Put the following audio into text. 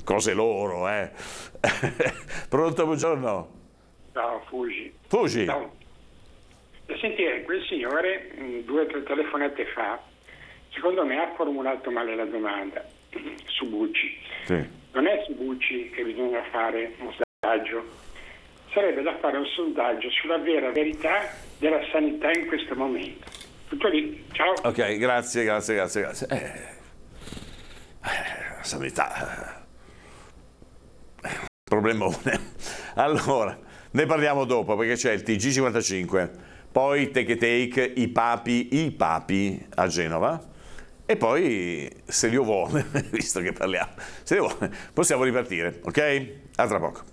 cose loro, Pronto, buongiorno. Ciao, Fugi. Fugi. Ciao. Senti, quel signore 2 o 3 telefonate fa, secondo me ha formulato male la domanda su Bucci. Sì. Non è su Bucci che bisogna fare un sondaggio, sarebbe da fare un sondaggio sulla vera verità della sanità in questo momento. Tutto lì, ciao. Ok, grazie. Sanità. Problemone. Allora, ne parliamo dopo perché c'è il TG55, poi Take i papi a Genova e poi se Dio vuole, visto che parliamo, se Dio vuole, possiamo ripartire, ok? A tra poco.